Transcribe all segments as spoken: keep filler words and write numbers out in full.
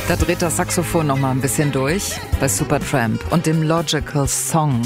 Da dreht das Saxophon noch mal ein bisschen durch bei Supertramp und dem Logical Song.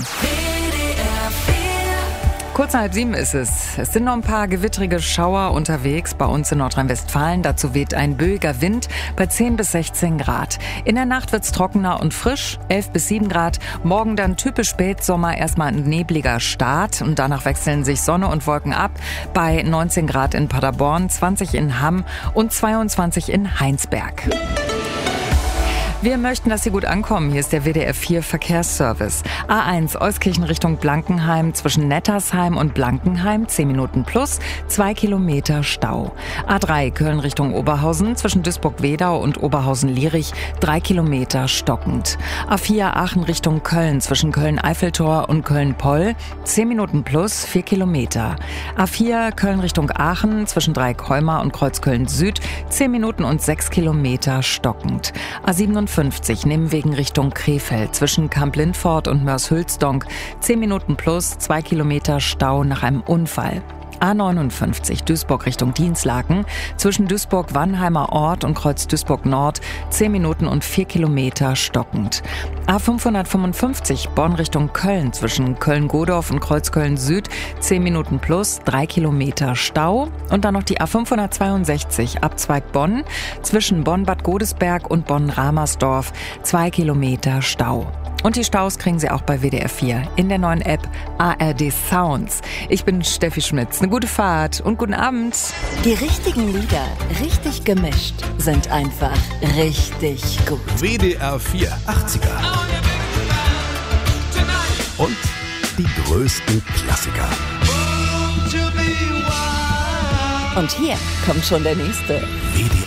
Kurz nach halb sieben ist es. Es sind noch ein paar gewittrige Schauer unterwegs bei uns in Nordrhein-Westfalen. Dazu weht ein böiger Wind bei zehn bis sechzehn Grad. In der Nacht wird's trockener und frisch, elf bis sieben Grad. Morgen dann typisch Spätsommer, erstmal ein nebliger Start. Und danach wechseln sich Sonne und Wolken ab bei neunzehn Grad in Paderborn, zwanzig in Hamm und zweiundzwanzig in Heinsberg. Wir möchten, dass Sie gut ankommen. Hier ist der W D R vier Verkehrsservice. A eins Euskirchen Richtung Blankenheim zwischen Nettersheim und Blankenheim zehn Minuten plus, zwei Kilometer Stau. A drei Köln Richtung Oberhausen zwischen Duisburg-Wedau und Oberhausen-Lierich drei Kilometer stockend. A vier Aachen Richtung Köln zwischen Köln-Eiffeltor und Köln-Poll zehn Minuten plus, vier Kilometer. A vier Köln Richtung Aachen zwischen Dreieckholmer und Kreuzköln Süd zehn Minuten und sechs Kilometer stockend. A siebenundfünfzig Nimwegen Richtung Krefeld zwischen Kamp-Lindfort und Mörs-Hülsdonk zehn Minuten plus, zwei Kilometer Stau nach einem Unfall. A neunundfünfzig Duisburg Richtung Dienstlaken zwischen Duisburg-Wannheimer Ort und Kreuz Duisburg Nord zehn Minuten und vier Kilometer stockend. A fünfhundertfünfundfünfzig Bonn Richtung Köln zwischen Köln-Godorf und Kreuzköln Süd zehn Minuten plus, drei Kilometer Stau. Und dann noch die A fünfhundertzweiundsechzig Abzweig Bonn zwischen Bonn-Bad Godesberg und Bonn-Ramersdorf zwei Kilometer Stau. Und die Staus kriegen Sie auch bei W D R vier in der neuen App A R D Sounds. Ich bin Steffi Schmitz. Eine gute Fahrt und guten Abend. Die richtigen Lieder, richtig gemischt, sind einfach richtig gut. W D R vier achtziger. Und die größten Klassiker. Und hier kommt schon der nächste. W D